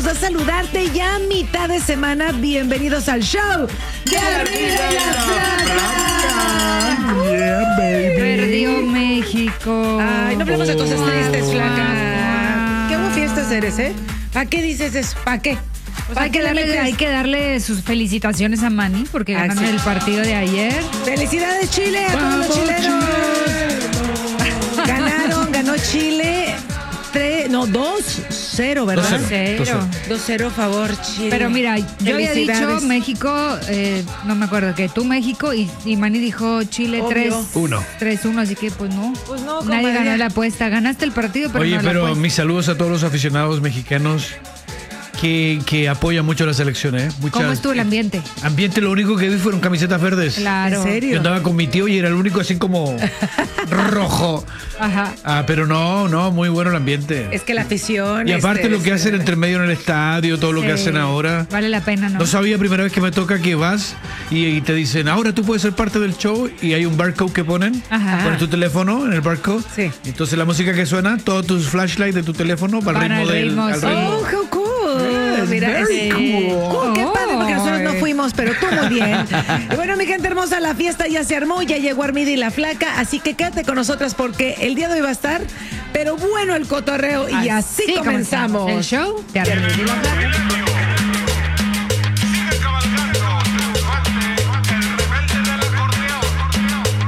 nos da saludarte ya mitad de semana. Bienvenidos al show de Arriba la Flaca. Yeah, baby. Perdió México. Ay, no hablemos de cosas tristes, Flaca. Qué fiestas eres, ¿eh? ¿Para qué dices eso? ¿Para qué? Pues hay que darle sus felicitaciones a Manny porque ganaron el partido de ayer. ¡Felicidades, Chile! A todos los chilenos. Ganó Chile 2-0, ¿verdad? 2-0, favor, Chile. Pero mira, yo había dicho México, no me acuerdo que tú México y Manny dijo Chile 3-1, así que pues no. Pues no, nadie ganó la apuesta. Ganaste el partido, pero Oye, no la pero apuesta. mis saludos a todos los aficionados mexicanos que apoyan mucho a la selección, ¿eh? ¿Cómo estuvo el ambiente? Ambiente, lo único que vi fueron camisetas verdes. Claro. ¿En serio? Yo andaba con mi tío y era el único así como rojo. Ajá. Pero no, muy bueno el ambiente. Es que la afición. Y aparte lo que hacen entre medio en el estadio, todo lo que hacen ahora. Vale la pena, ¿no? No sabía, primera vez que me toca que vas y te dicen, ahora tú puedes ser parte del show y hay un barcode que ponen. Ajá. Pones tu teléfono en el barcode. Sí. Entonces la música que suena, todos tus flashlights de tu teléfono va al ritmo al ritmo, sí. Oh, how cool. Yes, Mira, very cool. Qué padre, porque nosotros no fuimos, pero tú muy bien. Y bueno, mi gente hermosa, la fiesta ya se armó, ya llegó Armida y la Flaca, así que quédate con nosotras porque el día de hoy va a estar, pero bueno el cotorreo y así comenzamos. El show de Armida y la Flaca.